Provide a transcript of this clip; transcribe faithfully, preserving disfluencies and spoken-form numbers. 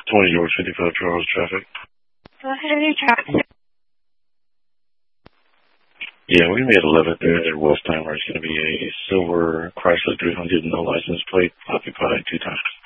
twenty George fifty-five Charles traffic. Go ahead and traffic. Yeah, we made eleven there. West Timer. It's going to be a silver Chrysler three hundred, no license plate, occupied two times.